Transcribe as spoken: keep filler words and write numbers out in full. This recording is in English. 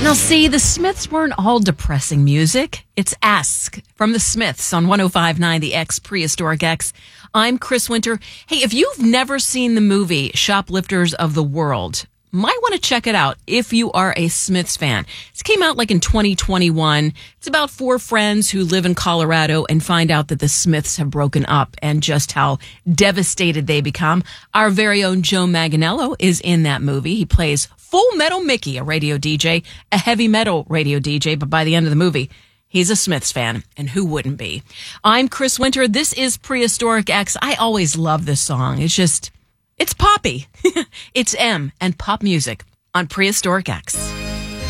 Now, see, the Smiths weren't all depressing music. It's Ask from the Smiths on one oh five point nine The X, Prehistoric X. I'm Chris Winter. Hey, if you've never seen the movie Shoplifters of the World, might want to check it out if you are a Smiths fan. It came out like in twenty twenty-one. It's about four friends who live in Colorado and find out that the Smiths have broken up and just how devastated they become. Our very own Joe Manganiello is in that movie. He plays Full Metal Mickey, a radio D J, a heavy metal radio D J, but by the end of the movie, he's a Smiths fan, and who wouldn't be? I'm Chris Winter. This is Prehistoric X. I always love this song. It's just, it's poppy. It's M and pop music on Prehistoric X.